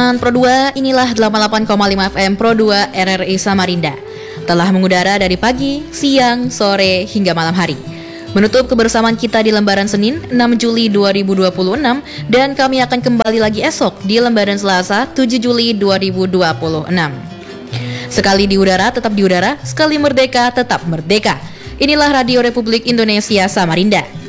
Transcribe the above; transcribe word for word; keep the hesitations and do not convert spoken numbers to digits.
teman Pro dua, inilah delapan puluh delapan koma lima F M Pro dua R R I Samarinda. Telah mengudara dari pagi, siang, sore, hingga malam hari. Menutup kebersamaan kita di lembaran Senin enam Juli dua ribu dua puluh enam, dan kami akan kembali lagi esok di lembaran Selasa tujuh Juli dua ribu dua puluh enam. Sekali di udara tetap di udara, sekali merdeka tetap merdeka. Inilah Radio Republik Indonesia Samarinda.